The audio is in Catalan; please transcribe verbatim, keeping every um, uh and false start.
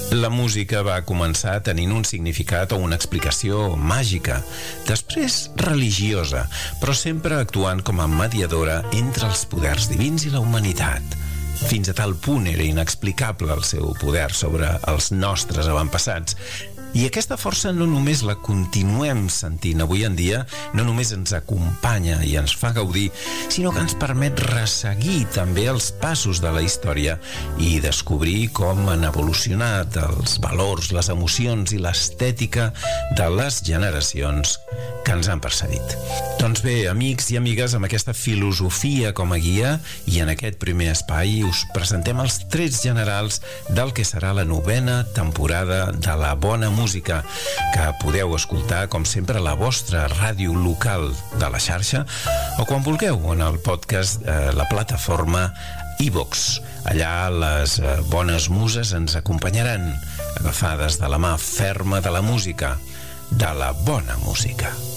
La música va començar tenint un significat o una explicació màgica, després religiosa, però sempre actuant com a mediadora entre els poders divins i la humanitat. Fins a tal punt era inexplicable el seu poder sobre els nostres avantpassats. I aquesta força no només la continuem sentint avui en dia, no només ens acompanya i ens fa gaudir, sinó que ens permet resseguir també els passos de la història i descobrir com han evolucionat els valors, les emocions i l'estètica de les generacions que ens han precedit. Doncs bé, amics i amigues, amb aquesta filosofia com a guia i en aquest primer espai us presentem els trets generals del que serà la novena temporada de La Bona Música, que podeu escoltar, com sempre, a la vostra ràdio local de la xarxa o quan vulgueu en el podcast, eh, la plataforma iVox. Allà les eh, bones muses ens acompanyaran, agafades de la mà ferma de la música, de la bona música.